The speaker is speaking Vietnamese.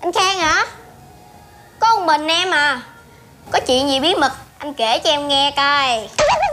Anh Khang hả? Có một mình em à. Có chuyện gì bí mật anh kể cho em nghe coi.